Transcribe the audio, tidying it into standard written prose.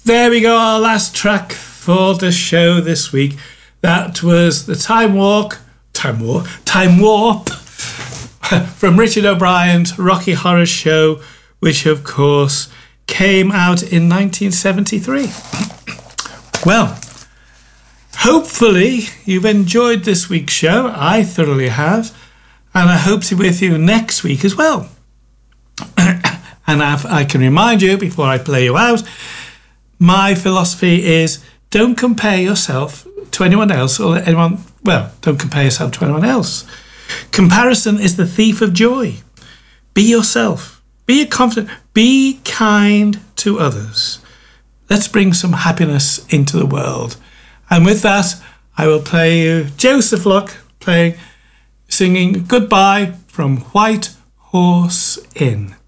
There we go, our last track for the show this week. That was the Time Warp from Richard O'Brien's Rocky Horror Show, which of course came out in 1973. Well, hopefully you've enjoyed this week's show. I thoroughly have, and I hope to be with you next week as well. And I can remind you before I play you out, my philosophy is don't compare yourself to anyone else or anyone. Well, don't compare yourself to anyone else. Comparison is the thief of joy. Be yourself. Be confident. Be kind to others. Let's bring some happiness into the world. And with that, I will play you Joseph Luck singing Goodbye from White Horse Inn.